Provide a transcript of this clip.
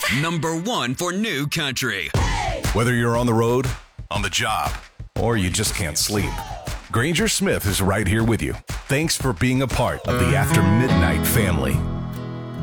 Number one for new country. Whether you're on the road, on the job, or you just can't sleep, Granger Smith is right here with you. Thanks for being a part of the After Midnight family.